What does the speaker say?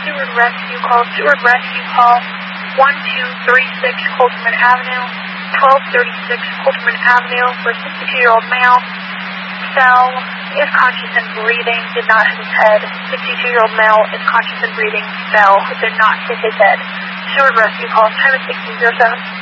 Seward Rescue Call. Seward Rescue Call 1236 Holterman Avenue, 1236 Holterman Avenue, for a 62-year-old male. Fell, is conscious and breathing, did not hit his head. 62-year-old male is conscious and breathing, fell, did not hit his head. Seward Rescue Call, time is 16:07.